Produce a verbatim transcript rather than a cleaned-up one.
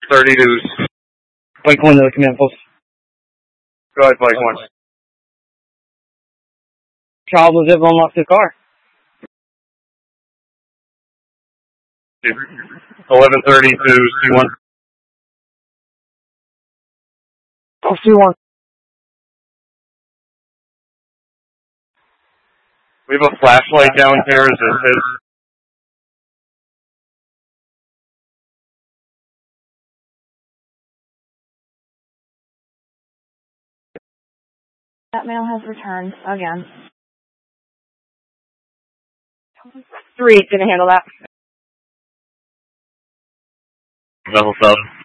thirty news. Blake one to the command post. Go ahead, Blake one. Child was able to unlock the car. eleven thirty to C one. Oh, C one. We have a flashlight down here. Is it his? That male has returned again. Three didn't handle that. Level seven.